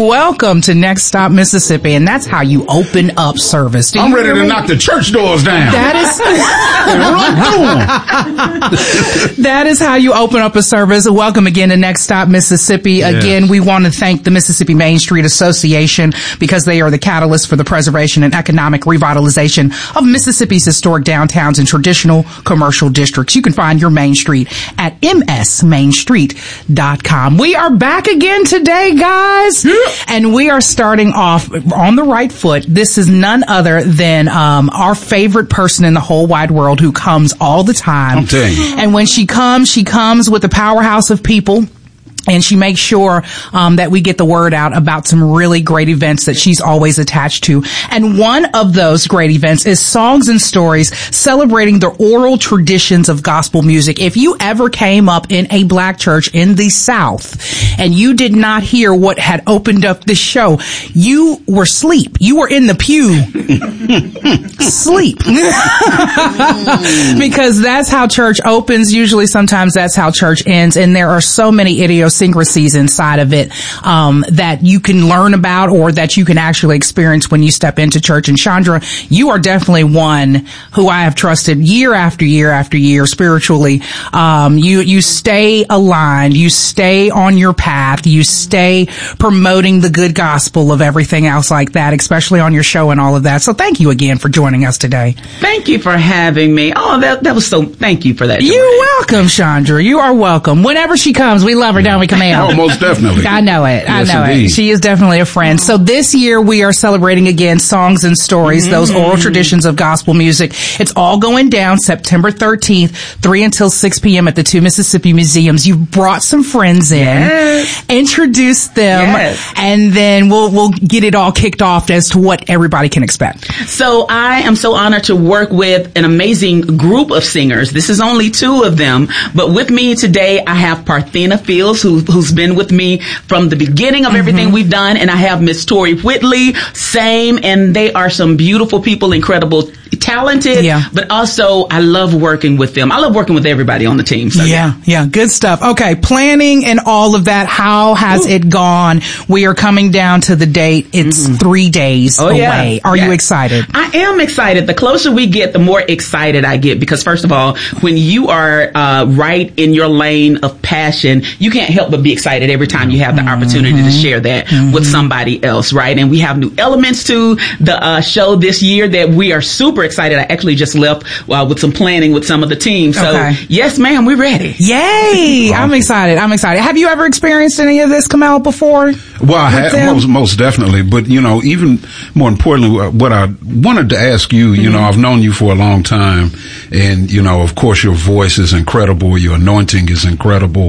welcome to Next Stop Mississippi, and that's how you open up service. I'm ready to knock the church doors down. That is how you open up a service. Welcome again to Next Stop Mississippi. Yes. Again, we want to thank the Mississippi Main Street Association because they are the catalyst for the preservation and economic revitalization of Mississippi's historic downtowns and traditional commercial districts. You can find your Main Street at msmainstreet.com. We are back again today, guys, and we are starting off on the right foot. This is none other than our favorite person in the whole wide world who comes all the time. I'm telling you. And when she comes with a powerhouse of people. And she makes sure that we get the word out about some really great events that she's always attached to. And one of those great events is Songs and Stories, celebrating the oral traditions of gospel music. If you ever came up in a black church in the South and you did not hear what had opened up this show, you were asleep. You were in the pew. Sleep. Because that's how church opens. Usually, sometimes that's how church ends. And there are so many idiosyncrasies inside of it that you can learn about or that you can actually experience when you step into church. And Chandra, you are definitely one who I have trusted year after year after year spiritually. You stay aligned, you stay on your path, you stay promoting the good gospel of everything else like that, especially on your show and all of that. So thank you again for joining us today. Thank you for having me. Oh, that was so, thank you for that. You're welcome, Chandra. You are welcome. Whenever she comes, we love her, don't we, Camille? Oh, most definitely. I know it. Yes, I know indeed. it. She is definitely a friend. So this year we are celebrating again Songs and Stories, those oral traditions of gospel music. It's all going down September 13th, 3 until 6 p.m. at the two Mississippi Museums. You've brought some friends in, introduce them, and then we'll get it all kicked off as to what everybody can expect. So I am so honored to work with an amazing group of singers. This is only two of them, but with me today I have Parthena Fields, who's been with me from the beginning of everything we've done, and I have Miss Tori Whitley, same, and they are some beautiful people, incredible, talented, but also I love working with them. I love working with everybody on the team. So yeah, good stuff. Okay, planning and all of that, how has it gone? We are coming down to the date. It's 3 days away. Are you excited? I am excited. The closer we get, the more excited I get, because first of all, when you are right in your lane of passion, you can't help but be excited every time you have the opportunity to share that with somebody else, right? And we have new elements to the show this year that we are super excited. I actually just left with some planning with some of the team. So yes, ma'am, we're ready. Yay! I'm excited. Have you ever experienced any of this, Kamala, before? Well, I have, most definitely. But, even more importantly, what I wanted to ask you, I've known you for a long time. And, of course, your voice is incredible. Your anointing is incredible.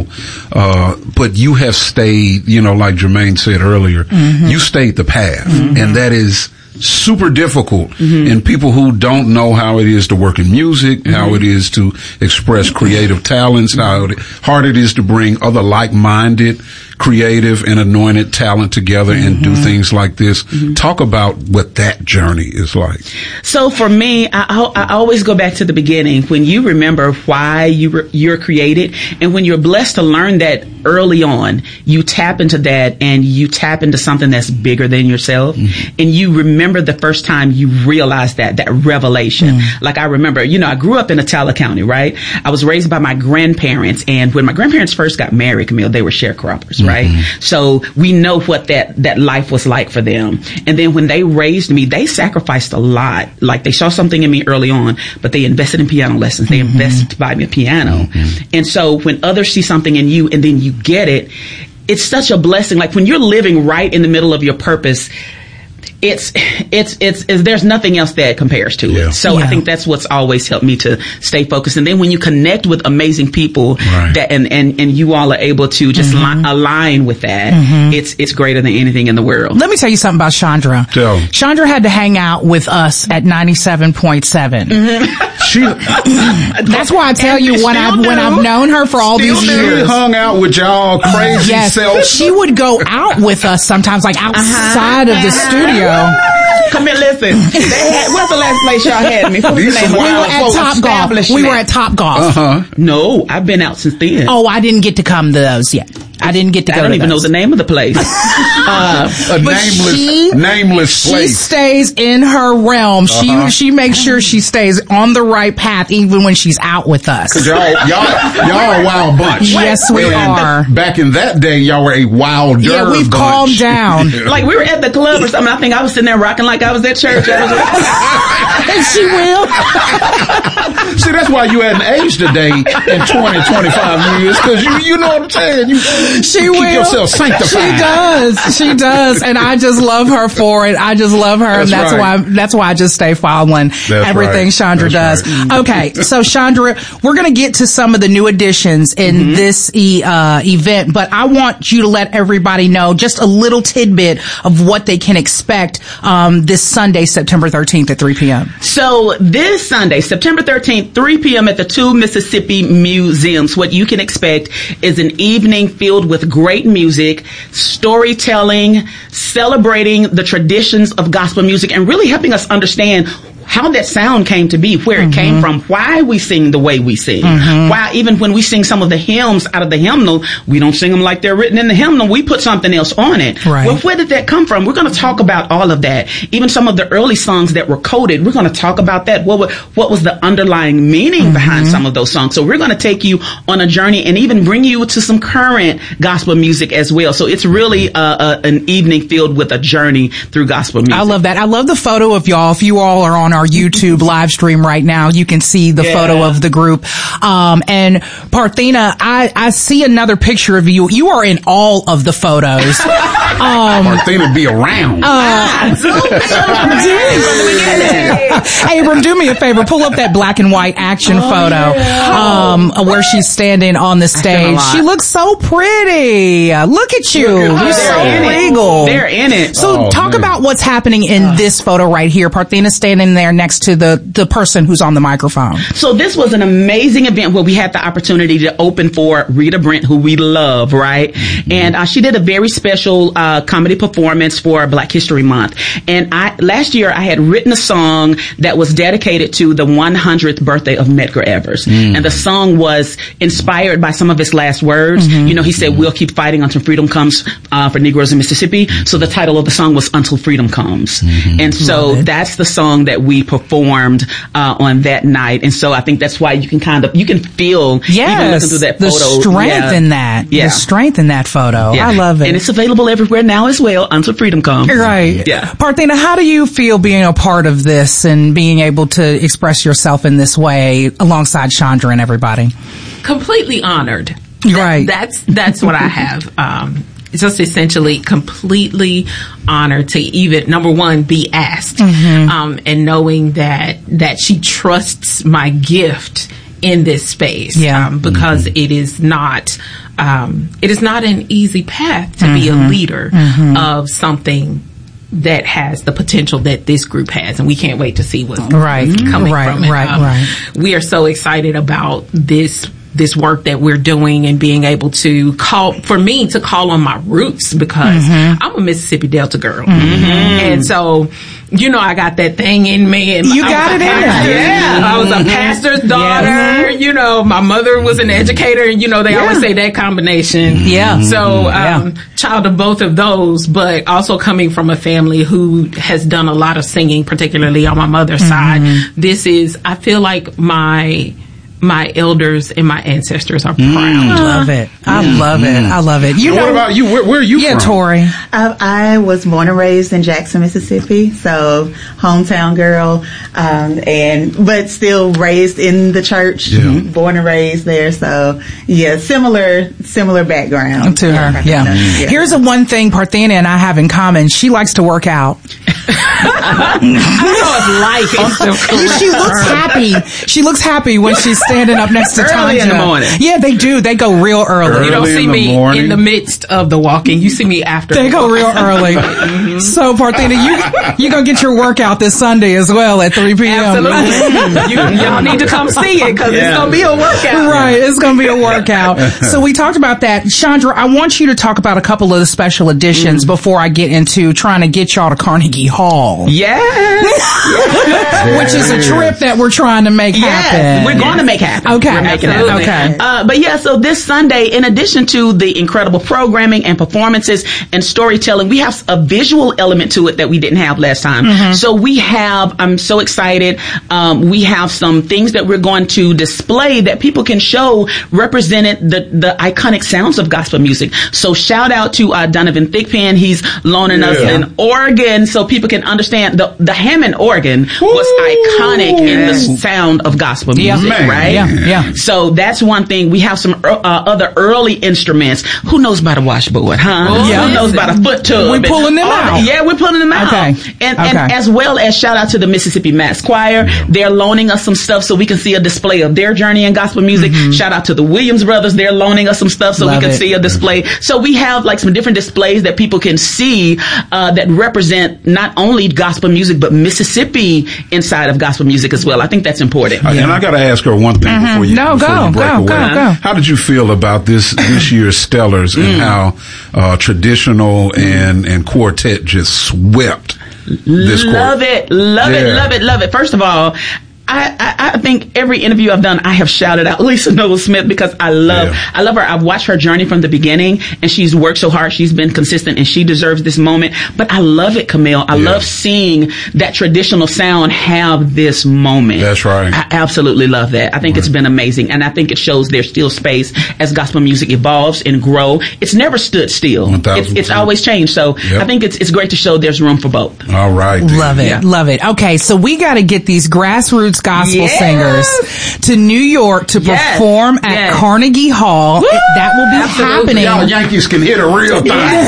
But you have stayed, like Jermaine said earlier, you stayed the path. And that is super difficult. And people who don't know how it is to work in music, how it is to express creative talents, how hard it is to bring other like-minded, creative and anointed talent together and do things like this. Talk about what that journey is like. So for me, I always go back to the beginning, when you remember why you're created, and when you're blessed to learn that early on, you tap into that and you tap into something that's bigger than yourself. And you remember the first time you realized that revelation. Like I remember, I grew up in Attala County, right? I was raised by my grandparents, and when my grandparents first got married, Camille, they were sharecroppers, right? So we know what that life was like for them. And then when they raised me, they sacrificed a lot. Like they saw something in me early on, but they invested in piano lessons. They invested to buy me a piano. And so when others see something in you and then you get it, it's such a blessing. Like when you're living right in the middle of your purpose, it's there's nothing else that compares to it. So I think that's what's always helped me to stay focused. And then when you connect with amazing people that and you all are able to just align with that, it's greater than anything in the world. Let me tell you something about Chandra. Chandra had to hang out with us at 97.7. That's why I tell you when I've known her for all these years. She hung out with y'all crazy self. She would go out with us sometimes, like outside of the studio. Come here, listen. What's the last place y'all had me? We were at Top Golf. We were at Top Golf. No, I've been out since then. Oh, I didn't get to come to those yet. I didn't get to go. I don't even know the name of the place. A nameless She place. stays in her realm. She makes sure she stays on the right path even when she's out with us. Cause y'all a wild bunch. Yes, we are. Back in that day, y'all were a wilder bunch. Yeah, we've calmed down. Like we were at the club or something. I think I was sitting there rocking like I was at church. And she will. See, that's why you hadn't aged a day in 20, 25 years, because you know what I'm saying. You keep yourself sanctified. She does. And I just love her for it. I just love her. That's why I just stay following everything Chandra does. Right. Okay. So Chandra, we're going to get to some of the new additions in this event, but I want you to let everybody know just a little tidbit of what they can expect this Sunday, September 13th at 3 p.m. So this Sunday, September 13th, 3 p.m. at the two Mississippi Museums, what you can expect is an evening filled with great music, storytelling, celebrating the traditions of gospel music, and really helping us understand how that sound came to be, where it came from, why we sing the way we sing, why even when we sing some of the hymns out of the hymnal, we don't sing them like they're written in the hymnal, we put something else on it. Right. Well, where did that come from? We're going to talk about all of that. Even some of the early songs that were coded, we're going to talk about that. What was the underlying meaning behind some of those songs? So we're going to take you on a journey and even bring you to some current gospel music as well. So it's really an evening filled with a journey through gospel music. I love that. I love the photo of y'all. If you all are on our YouTube live stream right now, you can see the photo of the group. And Parthena, I see another picture of you. You are in all of the photos. Parthena be around. Abram, do me a favor. Pull up that black and white action photo where she's standing on the stage. She looks so pretty. Look at you. You're so regal. They're in it. So talk about what's happening in this photo right here. Parthena standing there next to the person who's on the microphone. So this was an amazing event where we had the opportunity to open for Rita Brent, who we love, right? And she did a very special comedy performance for Black History Month. And last year I had written a song that was dedicated to the 100th birthday of Medgar Evers. And the song was inspired by some of his last words. You know, he said, "We'll keep fighting until freedom comes for Negroes in Mississippi." So the title of the song was "Until Freedom Comes." And so that's the song that we performed on that night. And so I think that's why you can feel, even looking through that photo, the strength in that. The strength in that photo. I love it. And it's available everywhere now as well, Until Freedom Comes. Right. Yeah. Parthena, how do you feel being a part of this and being able to express yourself in this way alongside Chandra and everybody? Completely honored. Right. That's what I have. Just essentially completely honored to even, number one, be asked, and knowing that she trusts my gift in this space, because it is not an easy path to be a leader of something that has the potential that this group has, and we can't wait to see what's coming from it. We are so excited about this work that we're doing and being able to call on my roots, because I'm a Mississippi Delta girl. And so, you know, I got that thing in me. And you got it in there. Yeah. I was a pastor's daughter. Yes. You know, my mother was an educator, and, you know, they always say that combination. Yeah. So, child of both of those, but also coming from a family who has done a lot of singing, particularly on my mother's side. I feel like my elders and my ancestors are proud. I love it. I love it. I love it. You know, what about you? Where are you from? Yeah, Tori. I was born and raised in Jackson, Mississippi, so hometown girl, but still raised in the church. Born and raised there, so similar background to her. Yeah. Here's the one thing Parthena and I have in common: she likes to work out. I don't know if She looks happy. She looks happy when she's standing up next to Tanja. Early in the morning. Yeah, they do. They go real early. You don't see me in the midst of the walking. You see me after. They go real early. So, Parthena, you're going to get your workout this Sunday as well at 3 p.m. Absolutely. Y'all need to come see it, because it's going to be a workout. Right. It's going to be a workout. So we talked about that. Chandra, I want you to talk about a couple of the special editions before I get into trying to get y'all to Carnegie Hall. Hall. Yes. Which is a trip that we're trying to make happen. We're going to make happen. Okay. We're making it happen. Okay. But yeah, so this Sunday, in addition to the incredible programming and performances and storytelling, we have a visual element to it that we didn't have last time. Mm-hmm. So we have, I'm so excited, we have some things that we're going to display that people can show represented the iconic sounds of gospel music. So shout out to Donovan Thigpen. He's loaning us an organ so people can understand the Hammond organ was iconic in the sound of gospel music, right? Yeah. So that's one thing. We have some other early instruments. Who knows about a washboard, huh? Yeah. Who knows about a foot tub? We're pulling them out. Yeah, we're pulling them out. Okay. And as well as shout out to the Mississippi Mass Choir. They're loaning us some stuff so we can see a display of their journey in gospel music. Shout out to the Williams brothers. They're loaning us some stuff so we can see a display. So we have like some different displays that people can see that represent not only gospel music but Mississippi inside of gospel music as well. I think that's important. And I got to ask her one thing before you break away. How did you feel about this year's Stellars and how traditional and quartet just swept this Love it. First of all, I think every interview I've done, I have shouted out Lisa Noble Smith because I love her. I've watched her journey from the beginning, and she's worked so hard. She's been consistent, and she deserves this moment. But I love it, Camille. I love seeing that traditional sound have this moment. That's right. I absolutely love that. I think it's been amazing, and I think it shows there's still space as gospel music evolves and grow. It's never stood still. It's always changed. So I think it's great to show there's room for both. All right. Love it. Love it. Okay, so we got to get these grassroots gospel singers to New York to perform at Carnegie Hall. That will be happening. Y'all Yankees can hit a real time.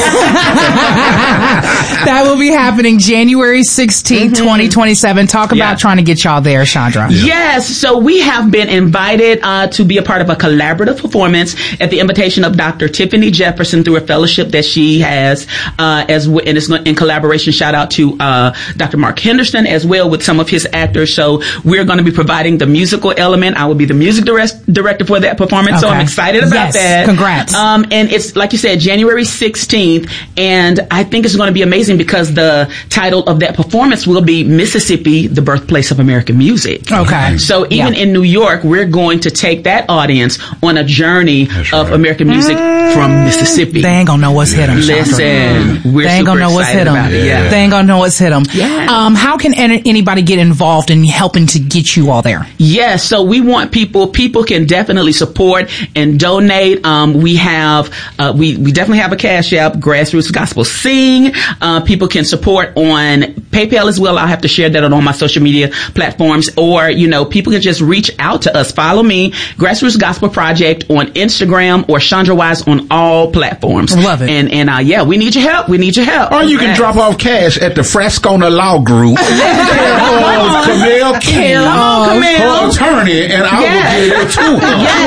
That will be happening January 16th, 2027. Talk about trying to get y'all there, Chandra. Yes. So we have been invited to be a part of a collaborative performance at the invitation of Dr. Tiffany Jefferson through a fellowship that she has, and it's in collaboration. Shout out to Dr. Mark Henderson as well with some of his actors. So we're going to be providing the musical element. I will be the music director for that performance. So I'm excited about that. Congrats. And it's, like you said, January 16th. And I think it's going to be amazing because the title of that performance will be Mississippi, the Birthplace of American Music. Okay. So even in New York, we're going to take that audience on a journey of American music from Mississippi. They ain't gonna know what's hit them. Listen, we're they ain't gonna know what's hit them. They ain't gonna know what's hit them. How can anybody get involved in helping to get you all there? Yes, so we want people can definitely support and donate. We have we definitely have a Cash App, Grassroots Gospel Sing. People can support on PayPal as well. I'll have to share that on my social media platforms, or people can just reach out to us. Follow me, Grassroots Gospel Project on Instagram, or Chandra Wise on all platforms. Love it. And we need your help. Or you can drop off cash at the Frascona Law Group. Camille King, her attorney, and I will get it too.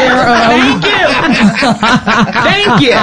Thank you.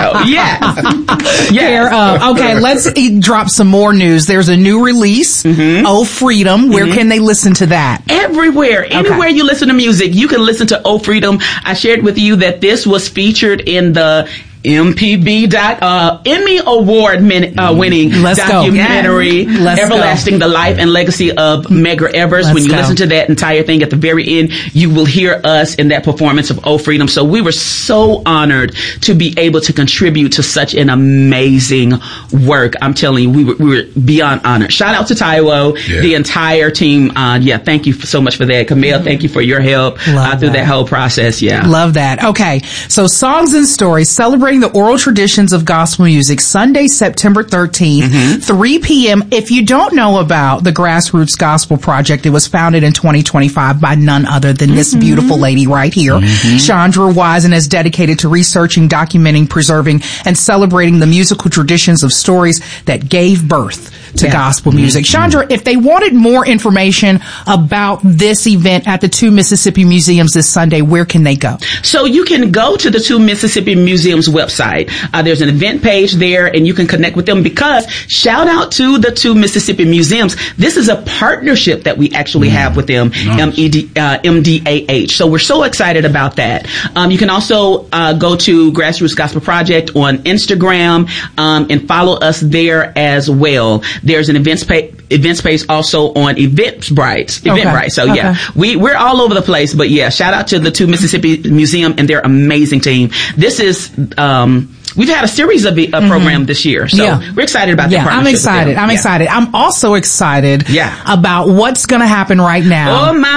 Okay, let's drop some more news. There's a new release, Oh Freedom. Where can they listen to that? Everywhere. Anywhere you listen to music, you can listen to Oh Freedom. I shared with you that this was featured in the MPB Emmy Award winning documentary Everlasting, the Life and Legacy of Medgar Evers. When you listen to that entire thing at the very end, you will hear us in that performance of Oh Freedom. So we were so honored to be able to contribute to such an amazing work. I'm telling you, we were beyond honored. Shout out to Taiwo, the entire team. Thank you so much for that. Camille, thank you for your help through that whole process. Love that. Okay, so Songs and Stories, celebrating the oral traditions of gospel music, Sunday, September 13th, 3 p.m. If you don't know about the Grassroots Gospel Project, it was founded in 2025 by none other than this beautiful lady right here, Chandra Wise, and is dedicated to researching, documenting, preserving, and celebrating the musical traditions of stories that gave birth to gospel music. Chandra, if they wanted more information about this event at the two Mississippi Museums this Sunday, where can they go? So you can go to the two Mississippi Museums website. There's an event page there, and you can connect with them, because shout out to the two Mississippi Museums. This is a partnership that we actually have with them, MDAH. So we're so excited about that. You can also go to Grassroots Gospel Project on Instagram and follow us there as well. There's an events event space also on Eventbrite. Okay. So yeah, we're all over the place, but yeah, shout out to the 2 Mississippi Museum and their amazing team. This is, we've had a series of program this year, so we're excited about that partnership. I'm excited. I'm also excited about what's going to happen right now. Oh, my.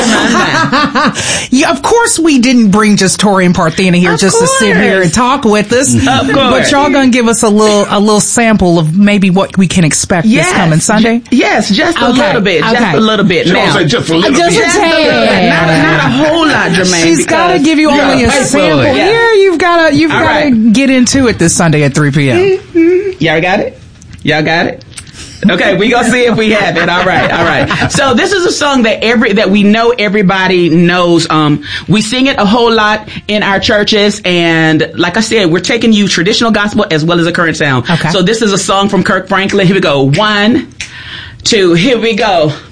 Yeah, of course we didn't bring just Tori and Parthena here to sit here and talk with us. Of course. But y'all going to give us a little sample of maybe what we can expect this coming Sunday? Yes, just a little bit. Just a little bit. Now, just a little bit. Not a whole lot, Jermaine. She's got to give you only a sample. Yeah, you've got to get into it this Sunday at 3 p.m. Y'all got it? Okay, we gonna see if we have it. All right. So this is a song that we know everybody knows. We sing it a whole lot in our churches, and like I said, we're taking you traditional gospel as well as a current sound. Okay. So this is a song from Kirk Franklin. Here we go. 1, 2, here we go.